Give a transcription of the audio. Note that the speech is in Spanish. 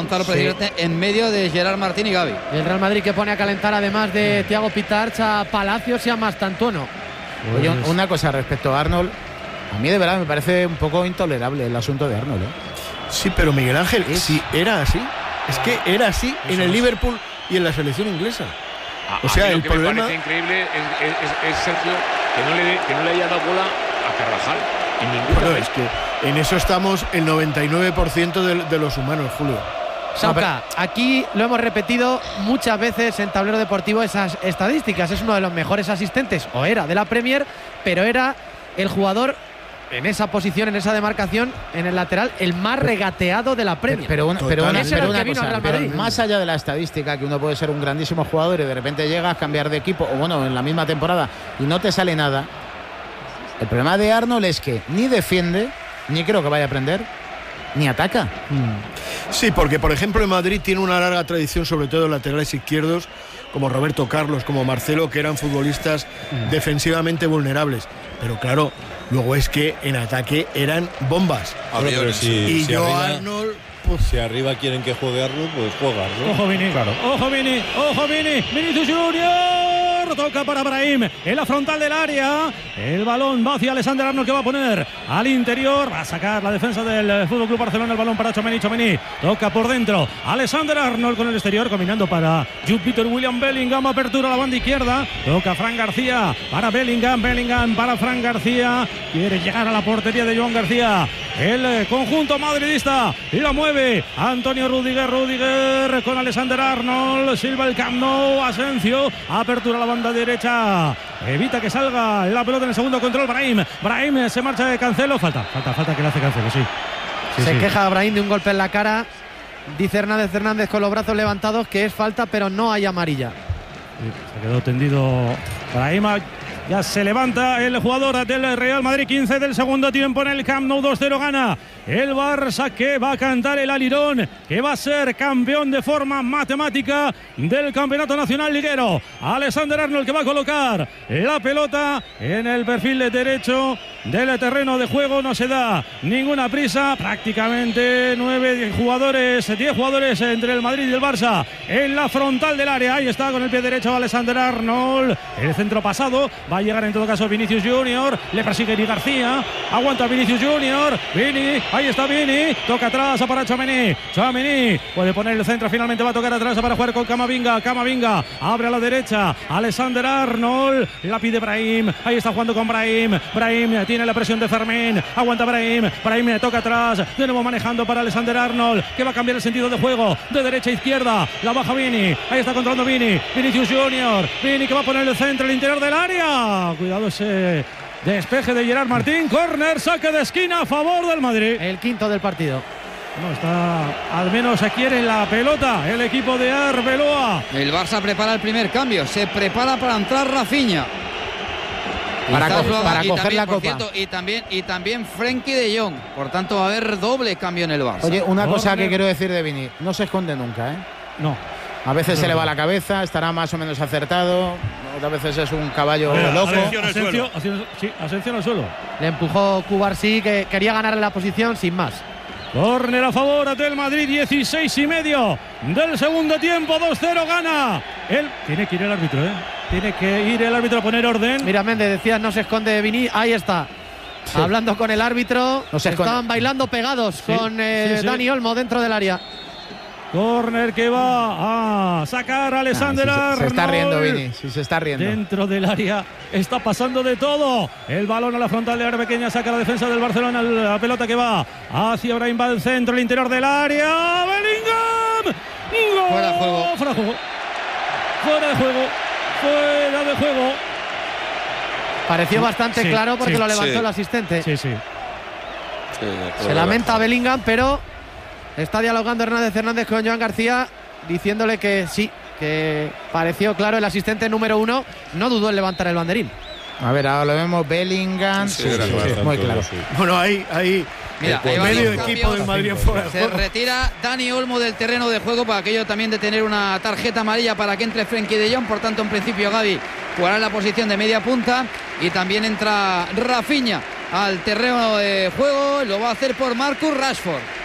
Gonzalo, precisamente en medio de Gerard Martín y Gavi. El Real Madrid que pone a calentar, además de Thiago Pitarch, a Palacios y a Mastantuono. Oye, una cosa respecto a Arnold, a mí de verdad me parece un poco intolerable el asunto de Arnold, ¿eh? Sí, pero Miguel Ángel, sí, era así. Es que era así en el Liverpool y en la selección inglesa. O sea, el problema que me parece increíble es Sergio, que no le haya dado bola a Carvajal en ninguna vez. Es que en eso estamos el 99% de los humanos, Julio. Sauca, aquí lo hemos repetido muchas veces en Tablero Deportivo, esas estadísticas. Es uno de los mejores asistentes, o era, de la Premier, pero era el jugador en esa posición, en esa demarcación, en el lateral, el más regateado de la Premier. Pero una cosa, pero más allá de la estadística, que uno puede ser un grandísimo jugador y de repente llegas a cambiar de equipo, o bueno, en la misma temporada, y no te sale nada. El problema de Arnold es que ni defiende, ni creo que vaya a aprender, ni ataca. Sí, porque por ejemplo en Madrid tiene una larga tradición, sobre todo en laterales izquierdos, como Roberto Carlos, como Marcelo, que eran futbolistas defensivamente vulnerables. Pero claro, luego es que en ataque eran bombas. Si Arnold... Si arriba quieren que juegue Arnold, pues juega Arnold. Ojo Vini, claro. Ojo Vini, Vinicius Junior, toca para Brahim en la frontal del área. El balón va hacia Alexander Arnold, que va a poner al interior, va a sacar la defensa del FC Barcelona, el balón para Tchouaméni, toca por dentro, Alexander Arnold con el exterior, combinando para Jupiter William Bellingham, apertura a la banda izquierda, toca Fran García para Bellingham para Fran García, quiere llegar a la portería de Joan García, el conjunto madridista, y la mueve Antonio Rudiger con Alexander Arnold, silva el Camp Nou, Asensio, apertura a la banda derecha, evita que salga la pelota en el segundo control. Brahim se marcha de Cancelo, falta que le hace Cancelo, se queja Brahim de un golpe en la cara, dice Hernández con los brazos levantados que es falta, pero no hay amarilla. Se quedó tendido Brahim. Ya se levanta el jugador del Real Madrid. 15 del segundo tiempo en el Camp Nou. 2-0 gana el Barça, que va a cantar el alirón, que va a ser campeón de forma matemática del Campeonato Nacional Liguero. Alexander Arnold, que va a colocar la pelota en el perfil derecho del terreno de juego. No se da ninguna prisa. Prácticamente 10 jugadores entre el Madrid y el Barça en la frontal del área. Ahí está con el pie derecho Alexander Arnold. El centro pasado. Va a llegar en todo caso Vinicius Junior. Le persigue Eri García. Aguanta Vinicius Junior. Vini. Ahí está Vini. Toca atrás para Tchouaméni. Puede poner el centro. Finalmente va a tocar atrás para jugar con Camavinga. Abre a la derecha. Alexander Arnold. La pide Brahim. Ahí está jugando con Brahim. Brahim tiene la presión de Fermín. Aguanta Brahim. Brahim toca atrás. De nuevo manejando para Alexander Arnold, que va a cambiar el sentido de juego. De derecha a izquierda. La baja Vini. Ahí está controlando Vini. Vinicius Junior. Vini, que va a poner el centro, el interior del área. Cuidado ese despeje de Gerard Martín. Córner, saque de esquina a favor del Madrid. El quinto del partido. No está, al menos quiere la pelota el equipo de Arbeloa. El Barça prepara el primer cambio. Se prepara para entrar Rafinha. Para coger también, la copa. Cierto, y también Frenkie de Jong. Por tanto, va a haber doble cambio en el Barça. Oye, una cosa que quiero decir de Vini. No se esconde nunca, ¿eh? No. A veces se le va la cabeza, estará más o menos acertado. Otras veces es un caballo loco. Asensio al suelo. Le empujó Cubarsí, que quería ganar en la posición sin más. Córner a favor del Madrid, 16:30 del segundo tiempo. 2-0 gana. Tiene que ir el árbitro, ¿eh? Tiene que ir el árbitro a poner orden. Mira, Méndez, decías no se esconde Vini. Ahí está. Sí. Hablando con el árbitro. Estaban bailando pegados con Dani Olmo dentro del área. Córner que va a sacar a Alexander Arnold. Se está riendo Vini, se está riendo. Dentro del área está pasando de todo. El balón a la frontal de área pequeña, saca la defensa del Barcelona. La pelota que va hacia Brahim, va al centro, el interior del área. Bellingham. ¡Gol! Fuera de juego. Fuera de juego. Pareció bastante claro porque lo levantó el asistente. Sí. Se lamenta Bellingham, pero está dialogando Hernández con Joan García, diciéndole que sí, que pareció claro. El asistente número 1 no dudó en levantar el banderín. A ver, ahora lo vemos, Bellingham. Muy claro. Bueno, ahí mira, medio equipo del Madrid fuera. Se retira Dani Olmo del terreno de juego, para aquello también de tener una tarjeta amarilla para que entre Frenkie de Jong. Por tanto, en principio Gavi jugará en la posición de media punta, y también entra Rafinha al terreno de juego. Lo va a hacer por Marcus Rashford.